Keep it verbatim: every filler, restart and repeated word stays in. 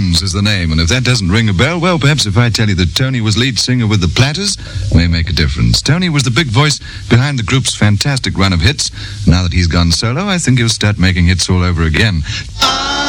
Jones is the name, and if that doesn't ring a bell, well, perhaps if I tell you that Tony was lead singer with the Platters, may make a difference. Tony was the big voice behind the group's fantastic run of hits. Now that he's gone solo, I think he'll start making hits all over again.